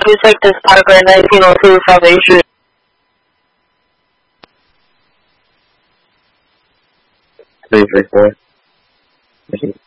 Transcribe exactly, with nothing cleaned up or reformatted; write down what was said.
you take this Parker nineteen oh two Salvation? Three, three, four.